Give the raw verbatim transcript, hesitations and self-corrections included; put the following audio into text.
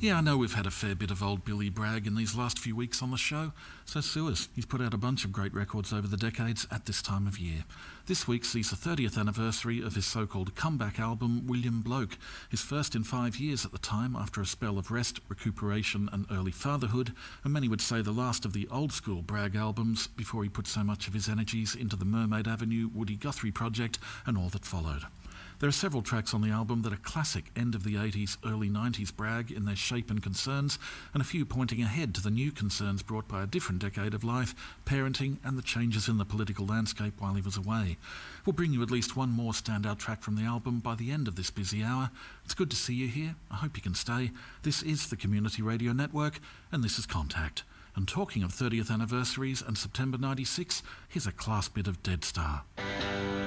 Yeah, I know we've had a fair bit of old Billy Bragg in these last few weeks on the show, so sue us. He's put out a bunch of great records over the decades at this time of year. This week sees the thirtieth anniversary of his so-called comeback album, William Bloke, his first in five years at the time after a spell of rest, recuperation and early fatherhood, and many would say the last of the old-school Bragg albums before he put so much of his energies into the Mermaid Avenue Woody Guthrie project and all that followed. There are several tracks on the album that are classic end of the eighties, early nineties Bragg in their shape and concerns, and a few pointing ahead to the new concerns brought by a different decade of life, parenting and the changes in the political landscape while he was away. We'll bring you at least one more standout track from the album by the end of this busy hour. It's good to see you here. I hope you can stay. This is the Community Radio Network, and this is Contact. And talking of thirtieth anniversaries and September ninety-six, here's a class bit of Dead Star.